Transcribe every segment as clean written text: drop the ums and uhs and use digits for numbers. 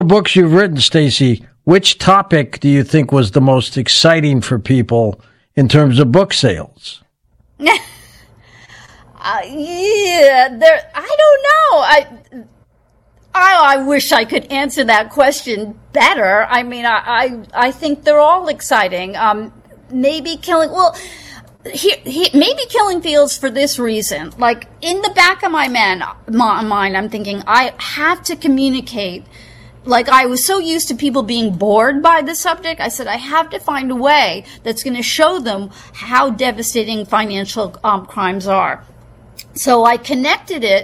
Books you've written, Stacy, which topic do you think was the most exciting for people in terms of book sales? I don't know. I wish I could answer that question better. I mean, I think they're all exciting. Maybe Killing Fields for this reason. Like, in the back of my mind, I'm thinking, I have to communicate. Like, I was so used to people being bored by the subject, I said I have to find a way that's going to show them how devastating financial crimes are. So I connected it,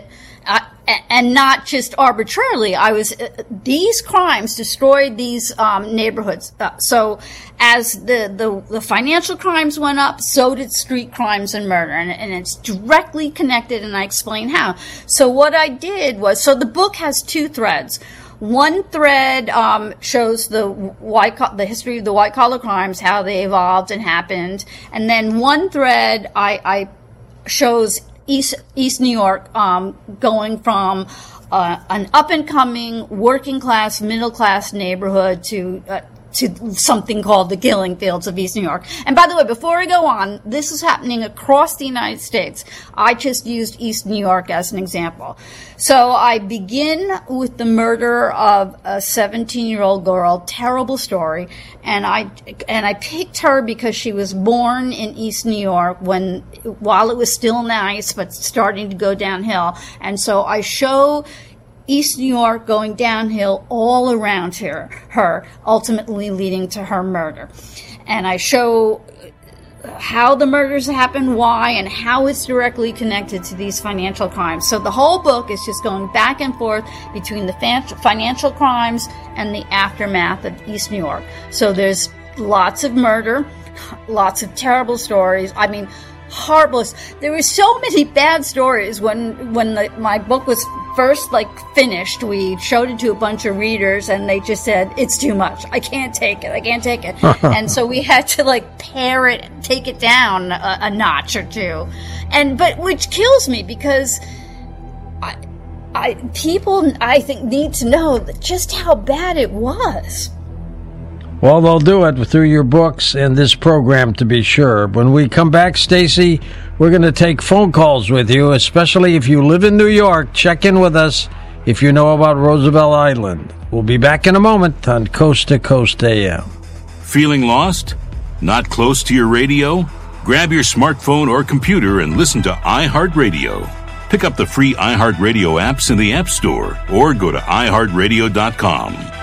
and not just arbitrarily. These crimes destroyed these neighborhoods. So as the financial crimes went up, so did street crimes and murder, and it's directly connected, and I explain how. So what I did was, so the book has two threads. One thread shows the history of the white collar crimes, how they evolved and happened, and then one thread I shows East New York going from an up and coming working class, middle class neighborhood to something called the Killing Fields of East New York. And by the way, before I go on, this is happening across the United States. I just used East New York as an example. So I begin with the murder of a 17-year-old girl, terrible story, and I picked her because she was born in East New York while it was still nice but starting to go downhill. And so I show East New York going downhill all around her, ultimately leading to her murder. And I show how the murders happen, why, and how it's directly connected to these financial crimes. So the whole book is just going back and forth between the financial crimes and the aftermath of East New York. So there's lots of murder, lots of terrible stories. I mean, horrible. There were so many bad stories when my book was first finished. We showed it to a bunch of readers, and they just said, "It's too much. I can't take it." And so we had to pare it, take it down a notch or two, but which kills me because people I think need to know just how bad it was. Well, they'll do it through your books and this program, to be sure. When we come back, Stacy, we're going to take phone calls with you, especially if you live in New York. Check in with us if you know about Roosevelt Island. We'll be back in a moment on Coast to Coast AM. Feeling lost? Not close to your radio? Grab your smartphone or computer and listen to iHeartRadio. Pick up the free iHeartRadio apps in the App Store or go to iHeartRadio.com.